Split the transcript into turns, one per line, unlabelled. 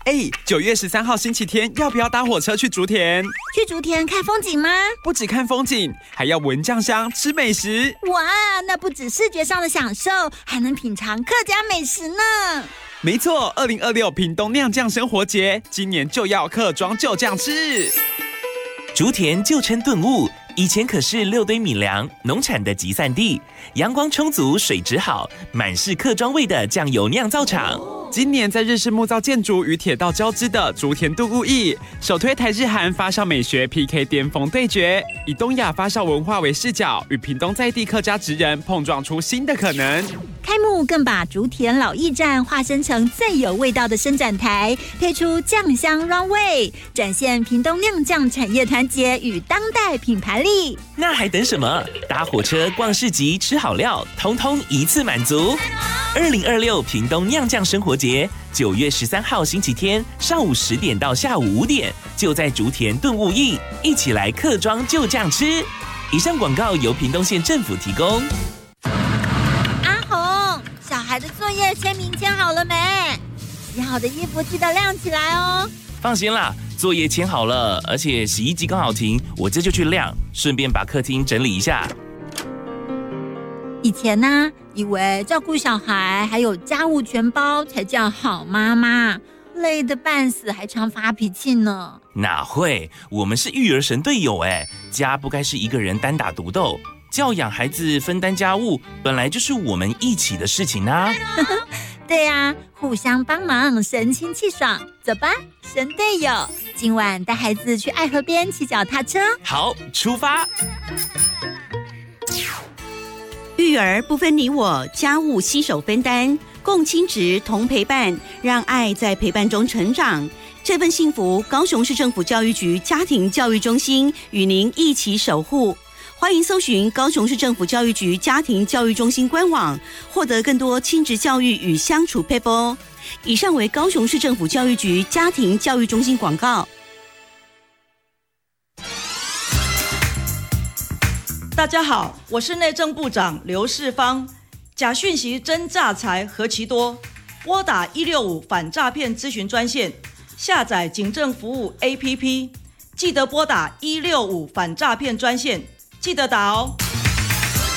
9月13号星期天，要不要搭火车去竹田？
去竹田看风景吗？
不只看风景，还要闻酱香、吃美食。
哇，那不止视觉上的享受，还能品尝客家美食呢。
没错，2026屏东酿酱生活节，今年就要客庄就酱吃。
竹田旧称顿悟，以前可是6堆米粮农产的集散地，阳光充足，水质好，满是客庄味的酱油酿造厂。
今年在日式木造建筑与铁道交织的竹田顿悟驿，首推台日韩发酵美学 PK 巅峰对决，以东亚发酵文化为视角，与屏东在地客家职人碰撞出新的可能。
开幕更把竹田老驿站化身成最有味道的伸展台，推出酱香 Runway， 展现屏东酿酱产业团结与当代品牌力。
那还等什么？搭火车、逛市集、吃好料，通通一次满足。2026屏东酿酱生活节，9月13号星期天上午10点到下午5点，就在竹田顿悟驿，一起来客庄就酱吃。以上广告由屏东县政府提供。
阿红，小孩的作业签名签好了没？洗好的衣服记得晾起来哦。
放心啦，作业签好了，而且洗衣机刚好停，我这就去晾，顺便把客厅整理一下。
以前呢，以为照顾小孩还有家务全包才叫好妈妈，累得半死，还常发脾气呢。
哪会？我们是育儿神队友哎，家不该是一个人单打独斗，教养孩子、分担家务，本来就是我们一起的事情啊。
对啊，互相帮忙，神清气爽。走吧，神队友，今晚带孩子去爱河边骑脚踏车。
好，出发。
育儿不分你我，家务携手分担，共亲职同陪伴，让爱在陪伴中成长。这份幸福，高雄市政府教育局家庭教育中心与您一起守护。欢迎搜寻高雄市政府教育局家庭教育中心官网，获得更多亲职教育与相处撇步。以上为高雄市政府教育局家庭教育中心广告。
大家好，我是内政部长刘世芳。假讯息真诈财何其多，拨打165反诈骗咨询专线，下载警政服务 APP， 记得拨打165反诈骗专线，记得打哦。